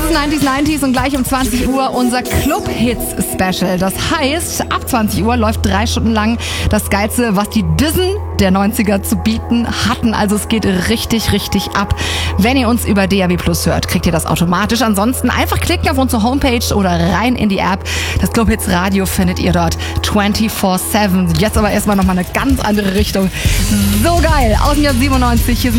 ist 90s und gleich um 20 Uhr unser Club-Hits-Special. Das heißt, ab 20 Uhr läuft 3 Stunden lang das Geilste, was die Dissen der 90er zu bieten hatten. Also es geht richtig, richtig ab. Wenn ihr uns über DAB Plus hört, kriegt ihr das automatisch. Ansonsten einfach klicken auf unsere Homepage oder rein in die App. Das Club Hits Radio findet ihr dort 24/7. Jetzt aber erstmal nochmal eine ganz andere Richtung. So geil. Aus dem Jahr 97. Hier sind